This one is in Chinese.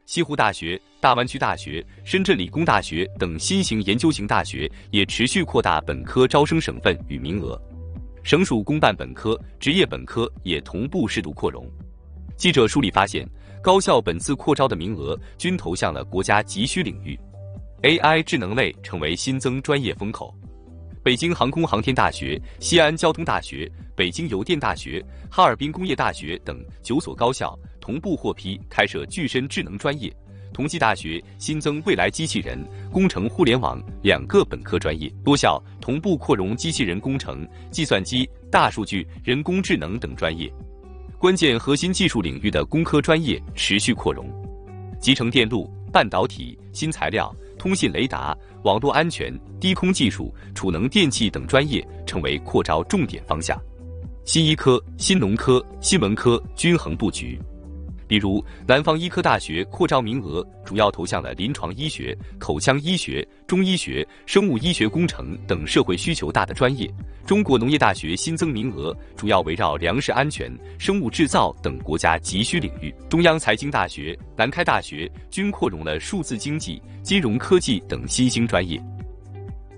西湖大学、大湾区大学、深圳理工大学等新型研究型大学也持续扩大本科招生省份与名额，省属公办本科、职业本科也同步适度扩容。记者梳理发现，高校本次扩招的名额均投向了国家急需领域 ，AI 智能类成为新增专业风口。北京航空航天大学、西安交通大学、北京邮电大学、哈尔滨工业大学等9所高校同步获批开设具身智能专业。同济大学新增未来机器人、工程互联网2个本科专业，多校同步扩容机器人工程、计算机、大数据、人工智能等专业。关键核心技术领域的工科专业持续扩容，集成电路、半导体、新材料、通信雷达、网络安全、低空技术、储能电气等专业成为扩招重点方向。新医科、新农科、新文科均衡布局。比如，南方医科大学扩招名额主要投向了临床医学、口腔医学、中医学、生物医学工程等社会需求大的专业。中国农业大学新增名额主要围绕粮食安全、生物制造等国家急需领域。中央财经大学、南开大学均扩容了数字经济、金融科技等新兴专业。